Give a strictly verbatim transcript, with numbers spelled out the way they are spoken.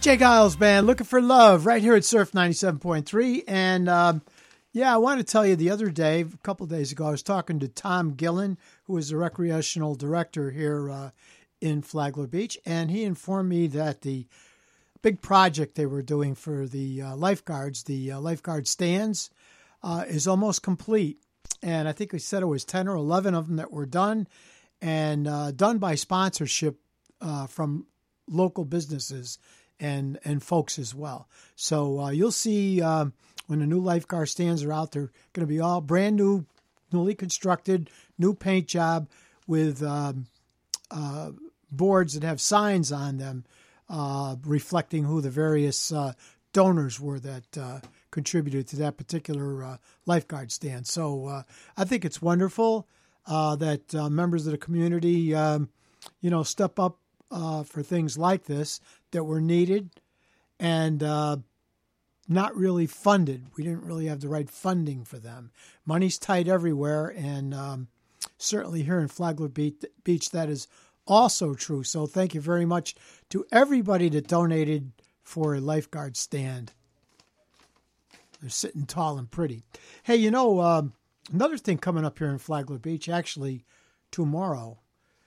Jay Giles Band, Looking for Love, right here at Surf ninety-seven point three. And um, yeah, I want to tell you the other day, a couple of days ago, I was talking to Tom Gillen, who is the recreational director here uh, in Flagler Beach. And he informed me that the big project they were doing for the uh, lifeguards, the uh, lifeguard stands, uh, is almost complete. And I think he said it was ten or eleven of them that were done, and uh, done by sponsorship uh, from local businesses and and folks as well. So uh, you'll see um, when the new lifeguard stands are out, they're going to be all brand new, newly constructed, new paint job with um, uh, boards that have signs on them uh, reflecting who the various uh, donors were that uh, contributed to that particular uh, lifeguard stand. So uh, I think it's wonderful uh, that uh, members of the community, um, you know, step up uh, for things like this that were needed and uh, not really funded. We didn't really have the right funding for them. Money's tight everywhere, and um, certainly here in Flagler Beach, that is also true. So thank you very much to everybody that donated for a lifeguard stand. They're sitting tall and pretty. Hey, you know, um, another thing coming up here in Flagler Beach, actually tomorrow,